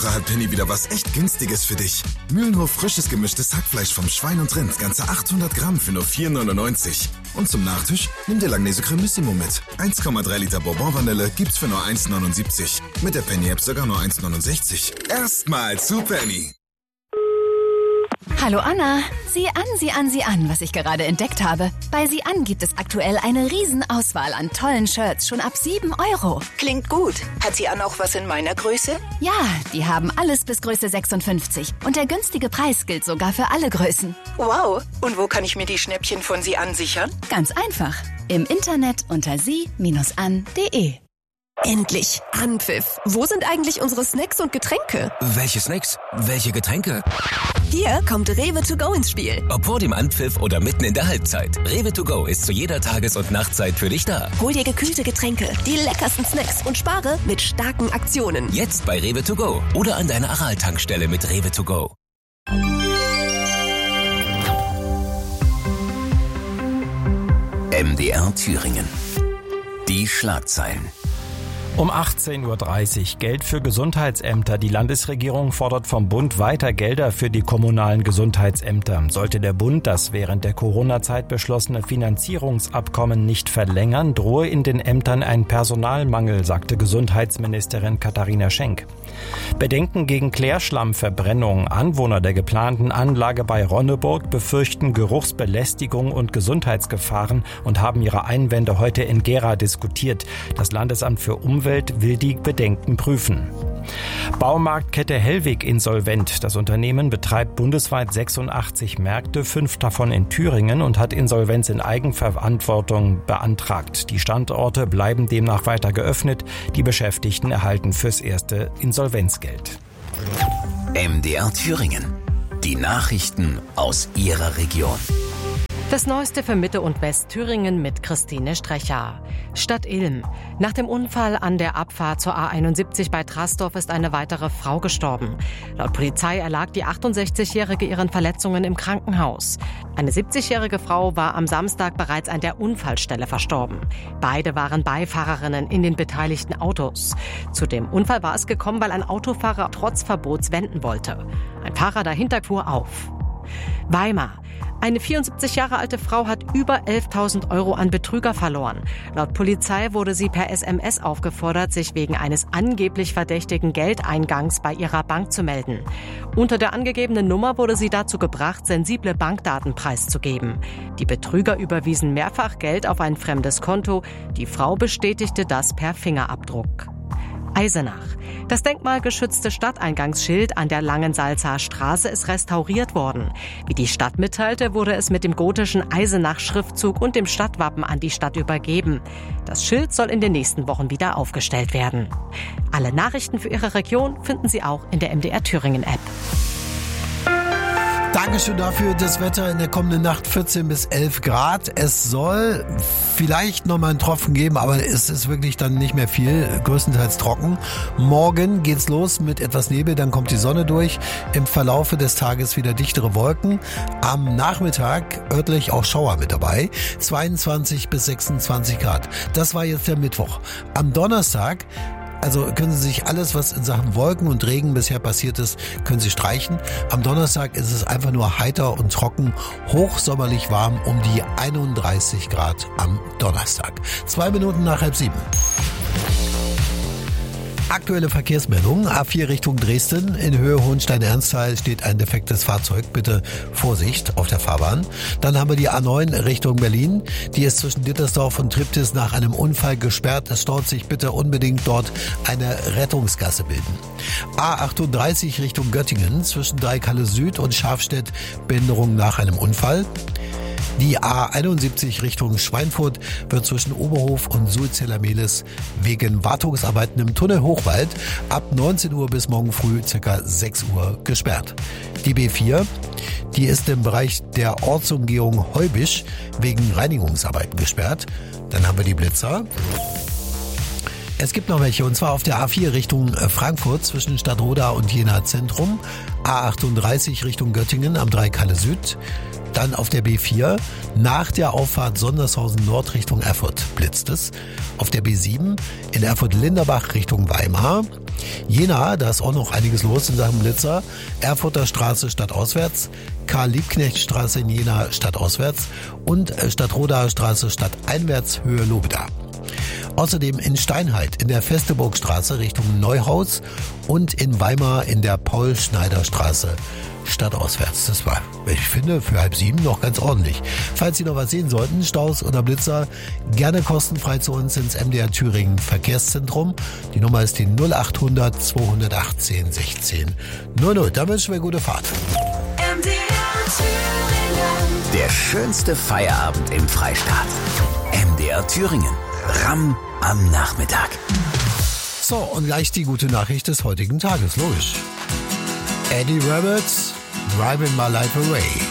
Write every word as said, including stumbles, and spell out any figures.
hat Penny wieder was echt Günstiges für dich. Mühlenhof frisches gemischtes Hackfleisch vom Schwein und Rind, ganze achthundert Gramm für nur vier neunundneunzig. Und zum Nachtisch nimm dir Langnese Cremissimo mit. eins Komma drei Liter Bourbon-Vanille gibt's für nur eins neunundsiebzig. Mit der Penny-App sogar nur eins neunundsechzig. Erstmal zu Penny. Hallo Anna, sieh an, sieh an, sieh an, was ich gerade entdeckt habe. Bei Sieh an gibt es aktuell eine Riesenauswahl an tollen Shirts, schon ab sieben Euro. Klingt gut. Hat sie an auch was in meiner Größe? Ja, die haben alles bis Größe sechsundfünfzig. Und der günstige Preis gilt sogar für alle Größen. Wow. Und wo kann ich mir die Schnäppchen von Sie an sichern? Ganz einfach. Im Internet unter sie Bindestrich an punkt de. Endlich! Anpfiff! Wo sind eigentlich unsere Snacks und Getränke? Welche Snacks? Welche Getränke? Hier kommt Rewe to go ins Spiel. Ob vor dem Anpfiff oder mitten in der Halbzeit. Rewe to go ist zu jeder Tages- und Nachtzeit für dich da. Hol dir gekühlte Getränke, die leckersten Snacks und spare mit starken Aktionen. Jetzt bei Rewe to go oder an deiner Aral-Tankstelle mit Rewe to go. M D R Thüringen. Die Schlagzeilen. Um achtzehn Uhr dreißig Geld für Gesundheitsämter. Die Landesregierung fordert vom Bund weiter Gelder für die kommunalen Gesundheitsämter. Sollte der Bund das während der Corona-Zeit beschlossene Finanzierungsabkommen nicht verlängern, drohe in den Ämtern ein Personalmangel, sagte Gesundheitsministerin Katharina Schenk. Bedenken gegen Klärschlammverbrennung. Anwohner der geplanten Anlage bei Ronneburg befürchten Geruchsbelästigung und Gesundheitsgefahren und haben ihre Einwände heute in Gera diskutiert. Das Landesamt für Umwelt will die Bedenken prüfen. Baumarktkette Hellweg insolvent. Das Unternehmen betreibt bundesweit sechsundachtzig Märkte, fünf davon in Thüringen, und hat Insolvenz in Eigenverantwortung beantragt. Die Standorte bleiben demnach weiter geöffnet. Die Beschäftigten erhalten fürs erste Insolvenzgeld. M D R Thüringen. Die Nachrichten aus Ihrer Region. Das Neueste für Mitte- und Westthüringen mit Christine Strecher. Stadt Ilm. Nach dem Unfall an der Abfahrt zur A einundsiebzig bei Trastorf ist eine weitere Frau gestorben. Laut Polizei erlag die achtundsechzigjährige ihren Verletzungen im Krankenhaus. Eine siebzigjährige Frau war am Samstag bereits an der Unfallstelle verstorben. Beide waren Beifahrerinnen in den beteiligten Autos. Zu dem Unfall war es gekommen, weil ein Autofahrer trotz Verbots wenden wollte. Ein Fahrer dahinter fuhr auf. Weimar. Eine vierundsiebzig Jahre alte Frau hat über elftausend Euro an Betrüger verloren. Laut Polizei wurde sie per S M S aufgefordert, sich wegen eines angeblich verdächtigen Geldeingangs bei ihrer Bank zu melden. Unter der angegebenen Nummer wurde sie dazu gebracht, sensible Bankdaten preiszugeben. Die Betrüger überwiesen mehrfach Geld auf ein fremdes Konto. Die Frau bestätigte das per Fingerabdruck. Eisenach. Das denkmalgeschützte Stadteingangsschild an der Langensalzer Straße ist restauriert worden. Wie die Stadt mitteilte, wurde es mit dem gotischen Eisenach-Schriftzug und dem Stadtwappen an die Stadt übergeben. Das Schild soll in den nächsten Wochen wieder aufgestellt werden. Alle Nachrichten für Ihre Region finden Sie auch in der M D R Thüringen App. Dankeschön dafür. Das Wetter in der kommenden Nacht vierzehn bis elf Grad. Es soll vielleicht noch mal einen Tropfen geben, aber es ist wirklich dann nicht mehr viel. Größtenteils trocken. Morgen geht's los mit etwas Nebel, dann kommt die Sonne durch. Im Verlaufe des Tages wieder dichtere Wolken. Am Nachmittag örtlich auch Schauer mit dabei. zweiundzwanzig bis sechsundzwanzig Grad. Das war jetzt der Mittwoch. Am Donnerstag, also können Sie sich alles, was in Sachen Wolken und Regen bisher passiert ist, können Sie streichen. Am Donnerstag ist es einfach nur heiter und trocken, hochsommerlich warm, um die einunddreißig Grad am Donnerstag. Zwei Minuten nach halb sieben. Aktuelle Verkehrsmeldung. A vier Richtung Dresden. In Höhe Hohenstein-Ernsthal steht ein defektes Fahrzeug. Bitte Vorsicht auf der Fahrbahn. Dann haben wir die A neun Richtung Berlin. Die ist zwischen Dittersdorf und Triptis nach einem Unfall gesperrt. Es staut sich, bitte unbedingt dort eine Rettungsgasse bilden. A achtunddreißig Richtung Göttingen. Zwischen Dreikalle Süd und Schafstedt Behinderung nach einem Unfall. Die A einundsiebzig Richtung Schweinfurt wird zwischen Oberhof und Sulzeller-Mehlis wegen Wartungsarbeiten im Tunnel Hochwald ab neunzehn Uhr bis morgen früh ca. sechs Uhr gesperrt. Die B vier, die ist im Bereich der Ortsumgehung Heubisch wegen Reinigungsarbeiten gesperrt. Dann haben wir die Blitzer. Es gibt noch welche, und zwar auf der A vier Richtung Frankfurt zwischen Stadtroda und Jena Zentrum, A achtunddreißig Richtung Göttingen am Dreikalle Süd, Dann auf der B vier, nach der Auffahrt Sondershausen Nord Richtung Erfurt blitzt es. Auf der B sieben, in Erfurt-Linderbach Richtung Weimar. Jena, da ist auch noch einiges los in Sachen Blitzer. Erfurter Straße stadtauswärts, Karl-Liebknecht-Straße in Jena stadtauswärts und Stadtrodaer Straße stadteinwärts Höhe Lobeda. Außerdem in Steinheit in der Festeburgstraße Richtung Neuhaus und in Weimar in der Paul-Schneider-Straße stadtauswärts. Das war, ich finde, für halb sieben noch ganz ordentlich. Falls Sie noch was sehen sollten, Staus oder Blitzer, gerne kostenfrei zu uns ins M D R Thüringen Verkehrszentrum. Die Nummer ist die null achthundert zweihundertachtzehn sechzehn null null. Da wünschen wir gute Fahrt. M D R Thüringen. Der schönste Feierabend im Freistaat. M D R Thüringen. Ramm am Nachmittag. So, und gleich die gute Nachricht des heutigen Tages, logisch. Eddie Roberts, Driving My Life Away.